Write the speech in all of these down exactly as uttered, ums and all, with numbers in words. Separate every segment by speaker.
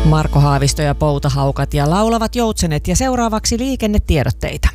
Speaker 1: Marko Haavisto ja Poutahaukat ja laulavat joutsenet ja seuraavaksi liikennetiedotteita.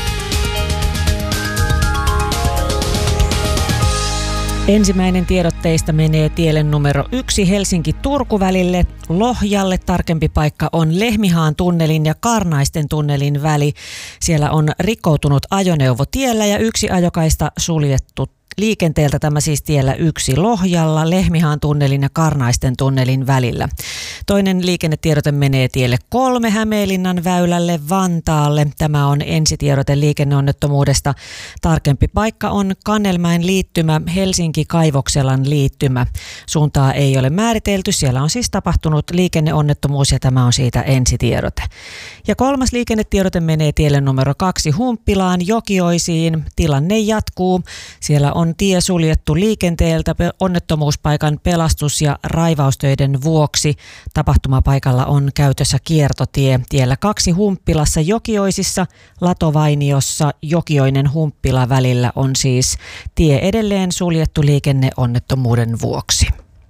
Speaker 1: Ensimmäinen tiedotteista menee tielle numero yksi Helsinki-Turku-välille. Lohjalle tarkempi paikka on Lehmihaan tunnelin ja Karnaisten tunnelin väli. Siellä on rikkoutunut ajoneuvo tiellä ja yksi ajokaista suljettu liikenteeltä, tämä siis tiellä yksi Lohjalla, Lehmihaan tunnelin ja Karnaisten tunnelin välillä. Toinen liikennetiedote menee tielle kolme Hämeenlinnan väylälle Vantaalle. Tämä on ensitiedote liikenneonnettomuudesta. Tarkempi paikka on Kannelmäen liittymä, Helsinki-Kaivokselan liittymä. Suuntaa ei ole määritelty. Siellä on siis tapahtunut liikenneonnettomuus ja tämä on siitä ensitiedote. Ja kolmas liikennetiedote menee tielle numero kaksi Humppilaan Jokioisiin. Tilanne jatkuu. Siellä on tie suljettu liikenteeltä onnettomuuspaikan pelastus- ja raivaustöiden vuoksi. Tapahtumapaikalla on käytössä kiertotie. Tiellä kaksi Humppilassa Jokioisissa, Latovainiossa Jokioinen Humppila välillä on siis tie edelleen suljettu liikenneonnettomuuden vuoksi.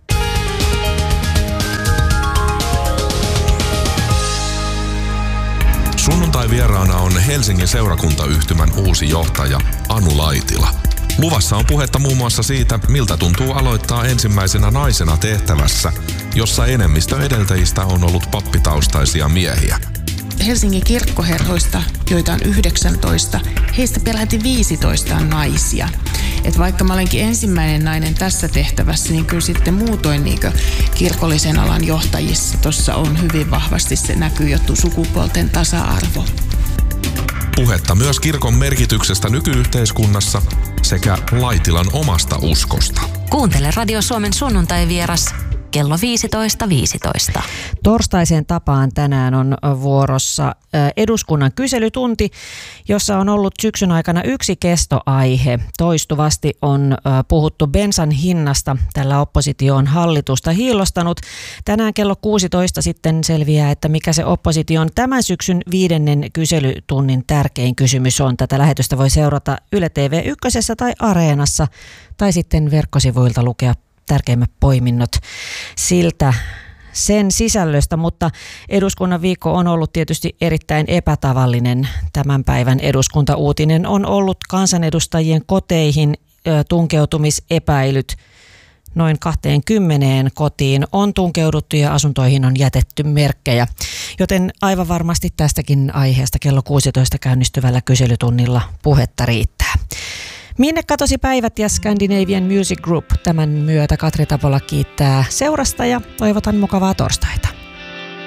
Speaker 2: Sunnuntai vieraana on Helsingin seurakuntayhtymän uusi johtaja Anu Laitila. Luvassa on puhetta muun muassa siitä, miltä tuntuu aloittaa ensimmäisenä naisena tehtävässä, jossa enemmistö edeltäjistä on ollut pappitaustaisia miehiä.
Speaker 3: Helsingin kirkkoherroista, joita on yhdeksäntoista, heistä peräti viisitoista on naisia. Et vaikka mä olenkin ensimmäinen nainen tässä tehtävässä, niin kyllä sitten muutoin niin kirkollisen alan johtajissa tuossa on hyvin vahvasti se näkyy jo sukupuolten tasa-arvo.
Speaker 2: Puhetta myös kirkon merkityksestä nykyyhteiskunnassa sekä Laitilan omasta uskosta.
Speaker 4: Kuuntele Radio Suomen sunnuntai-vieras kello viisitoista viisitoista.
Speaker 1: Torstaiseen tapaan tänään on vuorossa eduskunnan kyselytunti, jossa on ollut syksyn aikana yksi kestoaihe. Toistuvasti on puhuttu bensan hinnasta. Tällä oppositio on hallitusta hiillostanut. Tänään kello kuusitoista sitten selviää, että mikä se opposition tämän syksyn viidennen kyselytunnin tärkein kysymys on. Tätä lähetystä voi seurata Yle T V yksi tai Areenassa tai sitten verkkosivuilta lukea tärkeimmät poiminnot siltä sen sisällöstä, mutta eduskunnan viikko on ollut tietysti erittäin epätavallinen. Tämän päivän eduskuntauutinen on ollut kansanedustajien koteihin tunkeutumisepäilyt. Noin kaksikymmentä kotiin on tunkeuduttu ja asuntoihin on jätetty merkkejä. Joten aivan varmasti tästäkin aiheesta kello kuusitoista käynnistyvällä kyselytunnilla puhetta riittää. Minne katosi päivät ja Scandinavian Music Group? Tämän myötä Katri Tapola kiittää seurasta ja toivotan mukavaa torstaita.